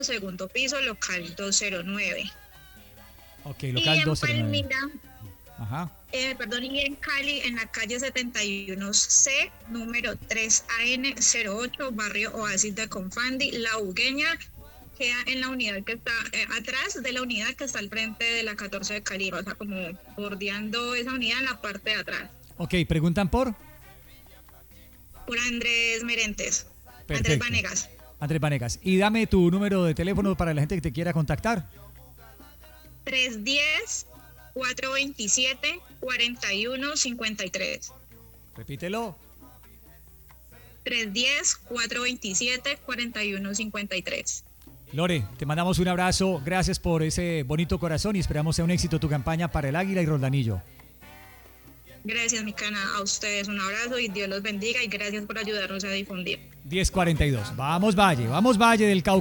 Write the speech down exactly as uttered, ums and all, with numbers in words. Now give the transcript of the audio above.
segundo piso, local doscientos nueve. Ok, Y local en doscientos nueve. Palmira, Ajá. eh, perdón, y en Cali, en la calle setenta y uno C, número tres A N cero ocho, barrio Oasis de Confandi, La Ugueña, queda en la unidad que está eh, atrás de la unidad que está al frente de la catorce de Cali, o sea, como bordeando esa unidad en la parte de atrás. Ok, preguntan por. Por Andrés Merentes, Andrés Perfecto. Vanegas. Andrés Vanegas. Y dame tu número de teléfono para la gente que te quiera contactar. tres uno cero, cuatro dos siete, cuatro uno cinco tres. Repítelo. tres uno cero, cuatro dos siete, cuatro uno cinco tres. Lore, te mandamos un abrazo. Gracias por ese bonito corazón y esperamos sea un éxito tu campaña para el Águila y Roldanillo. Gracias, mi cana. A ustedes un abrazo y Dios los bendiga y gracias por ayudarnos a difundir. diez cuarenta y dos. Vamos Valle, vamos Valle del Cauca.